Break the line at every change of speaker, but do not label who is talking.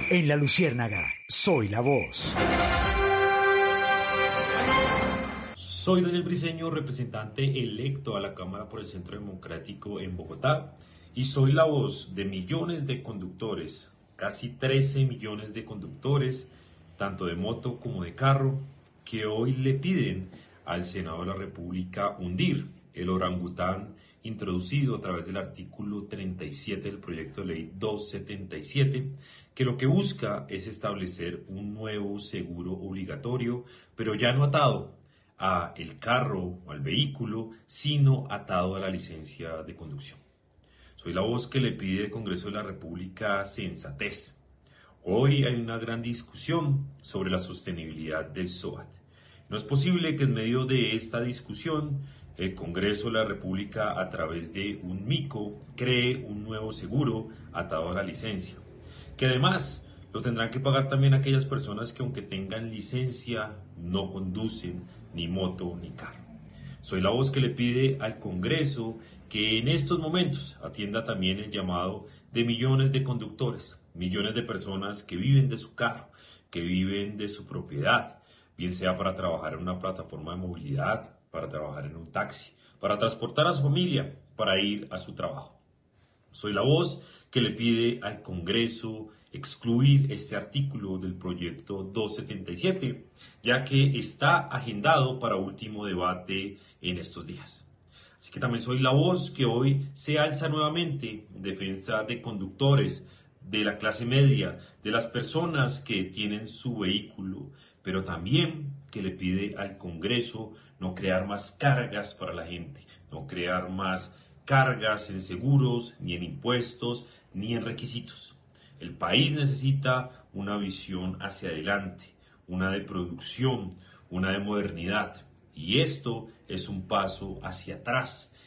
En La Luciérnaga, soy la voz.
Soy Daniel Briceño, representante electo a la Cámara por el Centro Democrático en Bogotá, y soy la voz de millones de conductores, casi 13 millones de conductores, tanto de moto como de carro, que hoy le piden al Senado de la República hundir el orangután introducido a través del artículo 37 del proyecto de ley 277, que lo que busca es establecer un nuevo seguro obligatorio, pero ya no atado a el carro o al vehículo, sino atado a la licencia de conducción. Soy la voz que le pide al Congreso de la República sensatez. Hoy hay una gran discusión sobre la sostenibilidad del SOAT. No es posible que en medio de esta discusión el Congreso de la República, a través de un MICO, cree un nuevo seguro atado a la licencia, que además lo tendrán que pagar también aquellas personas que, aunque tengan licencia, no conducen ni moto ni carro. Soy la voz que le pide al Congreso que en estos momentos atienda también el llamado de millones de conductores, millones de personas que viven de su carro, que viven de su propiedad, bien sea para trabajar en una plataforma de movilidad, para trabajar en un taxi, para transportar a su familia, para ir a su trabajo. Soy la voz que le pide al Congreso excluir este artículo del proyecto 277, ya que está agendado para último debate en estos días. Así que también soy la voz que hoy se alza nuevamente en defensa de conductores, de la clase media, de las personas que tienen su vehículo, pero también que le pide al Congreso no crear más cargas para la gente, no crear más cargas en seguros, ni en impuestos, ni en requisitos. El país necesita una visión hacia adelante, una de producción, una de modernidad, y esto es un paso hacia atrás.